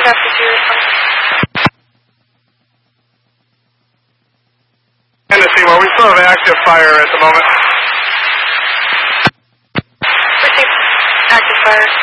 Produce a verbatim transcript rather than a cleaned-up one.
after zero twenty. And the Seymour, we still have active fire at the moment. Received active fire.